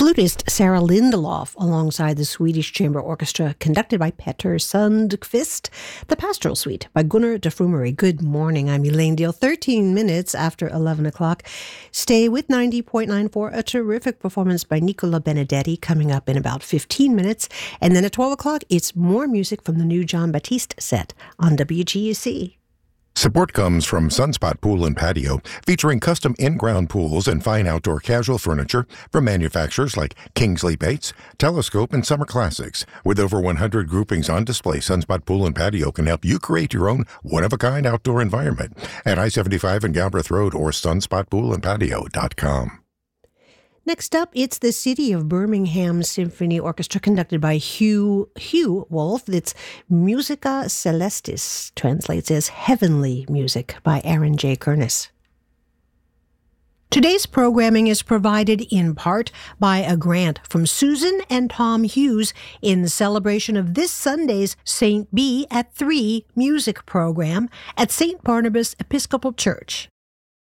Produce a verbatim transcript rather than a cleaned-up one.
flutist Sarah Lindelof alongside the Swedish Chamber Orchestra conducted by Petter Sundqvist, the Pastoral Suite by Gunnar de Frumery. Good morning, I'm Elaine Deal. thirteen minutes after eleven o'clock. Stay with ninety point nine for a terrific performance by Nicola Benedetti coming up in about fifteen minutes. And then at twelve o'clock, it's more music from the new John Batiste set on W G U C. Support comes from Sunspot Pool and Patio, featuring custom in-ground pools and fine outdoor casual furniture from manufacturers like Kingsley Bates, Telescope, and Summer Classics. With over one hundred groupings on display, Sunspot Pool and Patio can help you create your own one-of-a-kind outdoor environment at I seventy-five and Galbraith Road or sunspot pool and patio dot com. Next up, it's the City of Birmingham Symphony Orchestra conducted by Hugh Hugh Wolf. It's Musica Celestis, translates as Heavenly Music by Aaron J. Kernis. Today's programming is provided in part by a grant from Susan and Tom Hughes in celebration of this Sunday's Saint B at three music program at Saint Barnabas Episcopal Church.